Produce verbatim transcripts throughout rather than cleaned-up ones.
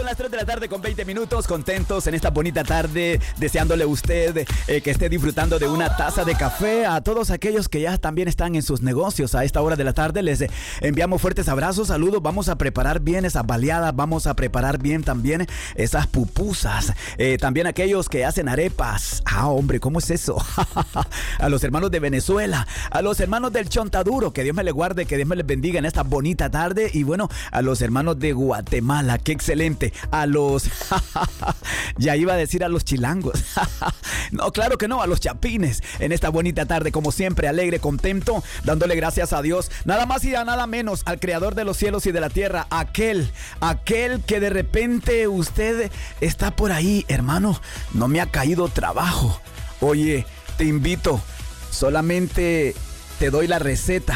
las tres de la tarde con veinte minutos, contentos en esta bonita tarde, deseándole a usted eh, que esté disfrutando de una taza de café. A todos aquellos que ya también están en sus negocios a esta hora de la tarde, les eh, enviamos fuertes abrazos, saludos. Vamos a preparar bien esas baleadas, vamos a preparar bien también esas pupusas. Eh, también aquellos que hacen arepas. Ah, hombre, ¿cómo es eso? A los hermanos de Venezuela, a los hermanos del Chontaduro, que Dios me les guarde, que Dios me les bendiga en esta bonita tarde. Y bueno, a los hermanos de Guatemala, qué excelente. A los, ya iba a decir a los chilangos. No, claro que no, a los chapines en esta bonita tarde, como siempre, alegre, contento, dándole gracias a Dios, nada más y a nada menos, al creador de los cielos y de la tierra, aquel, aquel que de repente usted está por ahí, hermano, no me ha caído trabajo. Oye, te invito, solamente te doy la receta.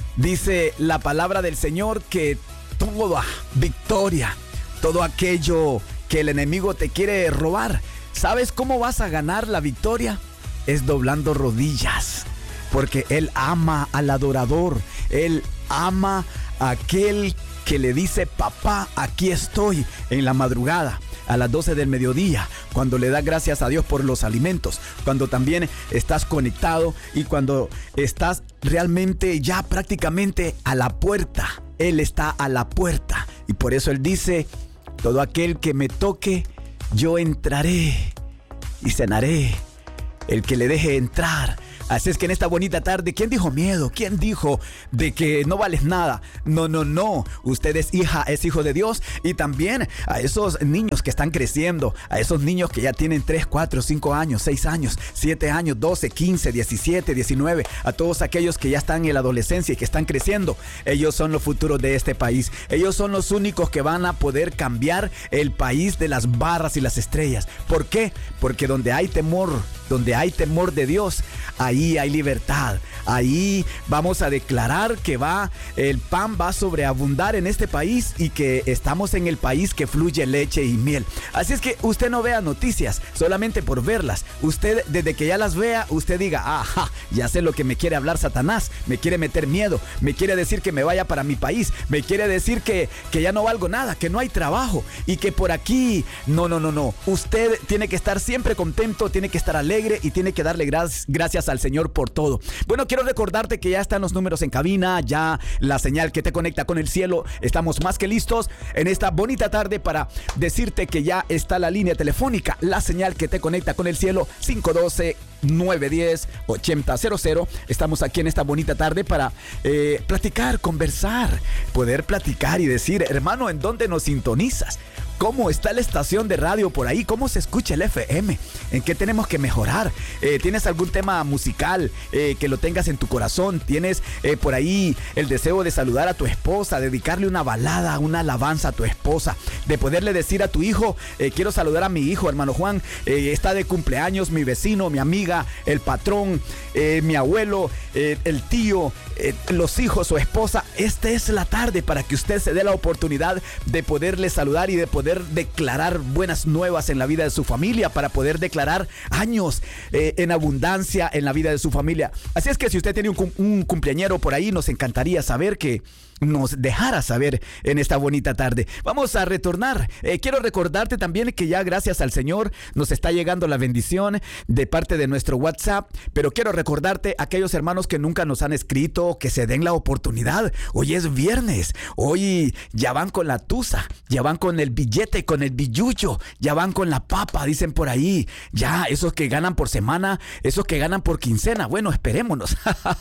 Dice la palabra del Señor que toda victoria, todo aquello que el enemigo te quiere robar, ¿sabes cómo vas a ganar la victoria? Es doblando rodillas, porque Él ama al adorador, Él ama a aquel que le dice: papá, aquí estoy, en la madrugada, a las doce del mediodía, cuando le da gracias a Dios por los alimentos, cuando también estás conectado y cuando estás realmente ya prácticamente a la puerta. Él está a la puerta y por eso Él dice: todo aquel que me toque, yo entraré y cenaré. El que le deje entrar. Así es que en esta bonita tarde, ¿quién dijo miedo? ¿Quién dijo de que no vales nada? No, no, no. Usted es hija, es hijo de Dios. Y también a esos niños que están creciendo, a esos niños que ya tienen tres, cuatro, cinco años, seis años, siete años, doce, quince, diecisiete, diecinueve, a todos aquellos que ya están en la adolescencia y que están creciendo. Ellos son los futuros de este país. Ellos son los únicos que van a poder cambiar el país de las barras y las estrellas. ¿Por qué? Porque donde hay temor, donde hay temor de Dios, ahí Ahí hay libertad. Ahí vamos a declarar que va, el pan va a sobreabundar en este país y que estamos en el país que fluye leche y miel. Así es que usted no vea noticias solamente por verlas. Usted, desde que ya las vea, usted diga: ajá, ya sé lo que me quiere hablar Satanás. Me quiere meter miedo. Me quiere decir que me vaya para mi país. Me quiere decir que, que ya no valgo nada, que no hay trabajo y que por aquí. No, no, no, no. Usted tiene que estar siempre contento, tiene que estar alegre y tiene que darle gra- gracias al Señor Señor por todo. Bueno, quiero recordarte que ya están los números en cabina, ya la señal que te conecta con el cielo. Estamos más que listos en esta bonita tarde para decirte que ya está la línea telefónica, la señal que te conecta con el cielo, cinco uno dos, nueve uno cero, ocho cero cero. Estamos aquí en esta bonita tarde para eh, platicar, conversar, poder platicar y decir: hermano, ¿en dónde nos sintonizas? ¿Cómo está la estación de radio por ahí? ¿Cómo se escucha el F M? ¿En qué tenemos que mejorar? Eh, ¿Tienes algún tema musical eh, que lo tengas en tu corazón? ¿Tienes eh, por ahí el deseo de saludar a tu esposa, dedicarle una balada, una alabanza a tu esposa, de poderle decir a tu hijo: eh, quiero saludar a mi hijo, hermano Juan, eh, está de cumpleaños mi vecino, mi amiga, el patrón, eh, mi abuelo, eh, el tío, eh, los hijos, su esposa? Esta es la tarde para que usted se dé la oportunidad de poderle saludar y de poder declarar buenas nuevas en la vida de su familia, para poder declarar años eh, en abundancia en la vida de su familia. Así es que si usted tiene un, un cumpleañero por ahí, nos encantaría saber que nos dejara saber en esta bonita tarde. Vamos a retornar. Eh, quiero recordarte también que ya gracias al Señor nos está llegando la bendición de parte de nuestro WhatsApp, pero quiero recordarte a aquellos hermanos que nunca nos han escrito, que se den la oportunidad. Hoy es viernes, hoy ya van con la tusa, ya van con el billete, con el billuyo, ya van con la papa, dicen por ahí. Ya, esos que ganan por semana, esos que ganan por quincena. Bueno, esperémonos.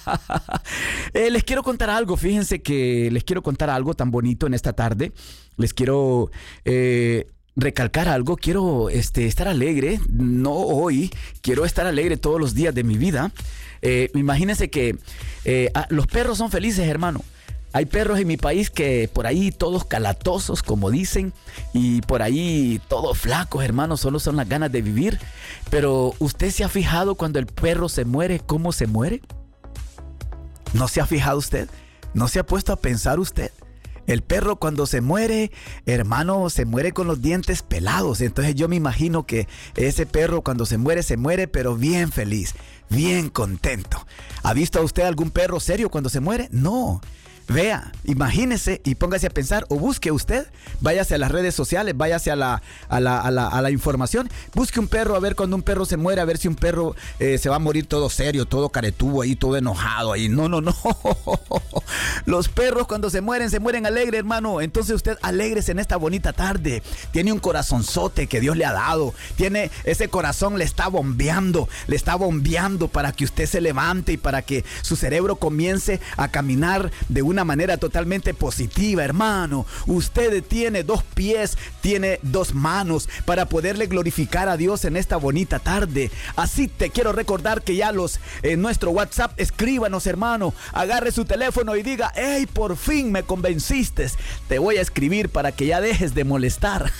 eh, les quiero contar algo, fíjense que les quiero contar algo tan bonito en esta tarde. Les quiero eh, recalcar algo. Quiero este, estar alegre. No hoy. Quiero estar alegre todos los días de mi vida. Eh, imagínense que eh, los perros son felices, hermano. Hay perros en mi país que por ahí todos calatosos, como dicen, y por ahí todos flacos, hermano, solo son las ganas de vivir. Pero ¿usted se ha fijado cuando el perro se muere, cómo se muere? ¿No se ha fijado usted? ¿No se ha puesto a pensar usted? El perro cuando se muere, hermano, se muere con los dientes pelados. Entonces yo me imagino que ese perro cuando se muere, se muere pero bien feliz, bien contento. ¿Ha visto a usted algún perro serio cuando se muere? No. Vea, imagínese y póngase a pensar o busque usted, váyase a las redes sociales, váyase a la, a la, a la, a la información, busque un perro a ver cuando un perro se muere, a ver si un perro eh, se va a morir todo serio, todo caretubo ahí, todo enojado ahí. No, no, no. Los perros cuando se mueren, se mueren alegres, hermano. Entonces usted alégrese en esta bonita tarde. Tiene un corazonzote que Dios le ha dado. Tiene ese corazón, le está bombeando, le está bombeando para que usted se levante y para que su cerebro comience a caminar de una manera totalmente positiva, hermano. Usted tiene dos pies, tiene dos manos para poderle glorificar a Dios en esta bonita tarde. Así te quiero recordar que ya los en nuestro WhatsApp, escríbanos, hermano, agarre su teléfono y diga: hey, por fin me convenciste, te voy a escribir para que ya dejes de molestar.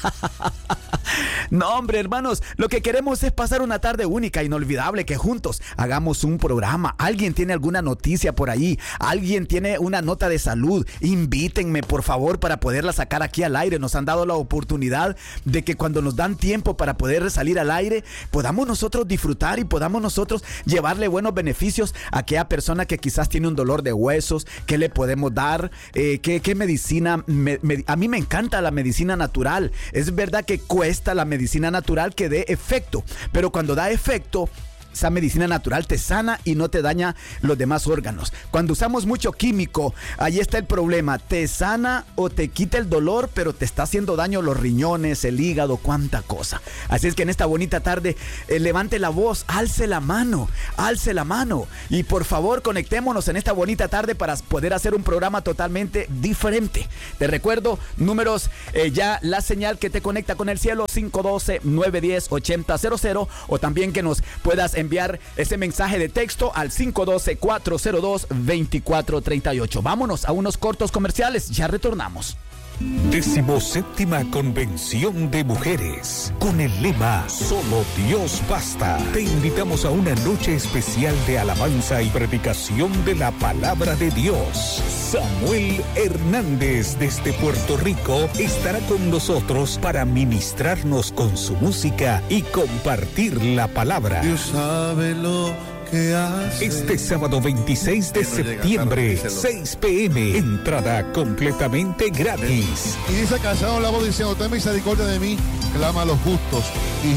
No, hombre, hermanos, lo que queremos es pasar una tarde única, inolvidable, que juntos hagamos un programa. Alguien tiene alguna noticia por ahí, alguien tiene una nota de salud, invítenme por favor para poderla sacar aquí al aire. Nos han dado la oportunidad de que cuando nos dan tiempo para poder salir al aire, podamos nosotros disfrutar y podamos nosotros llevarle buenos beneficios a aquella persona que quizás tiene un dolor de huesos. ¿Qué le podemos dar? Eh, ¿qué, qué medicina? Me, me, a mí me encanta la medicina natural. Es verdad que cuesta la medicina natural que dé efecto, pero cuando da efecto, esa medicina natural te sana y no te daña los demás órganos. Cuando usamos mucho químico, ahí está el problema. Te sana o te quita el dolor, pero te está haciendo daño los riñones, el hígado, cuánta cosa. Así es que en esta bonita tarde, eh, levante la voz, alce la mano, alce la mano. Y por favor, conectémonos en esta bonita tarde para poder hacer un programa totalmente diferente. Te recuerdo, números, eh, ya la señal que te conecta con el cielo, cinco uno dos, nueve uno cero, ocho cero cero cero, o también que nos puedas enviar enviar ese mensaje de texto al cinco uno dos, cuatro cero dos, dos cuatro tres ocho. Vámonos a unos cortos comerciales, ya retornamos. Decimoséptima Convención de Mujeres, con el lema Solo Dios Basta. Te invitamos a una noche especial de alabanza y predicación de la palabra de Dios. Samuel Hernández desde Puerto Rico estará con nosotros para ministrarnos con su música y compartir la palabra. Dios sabe lo que hace. Este sábado veintiséis de septiembre, seis pe eme, entrada completamente gratis. Y dice Cansado la voz diciendo: ten misericordia de mí, clama a los justos. Y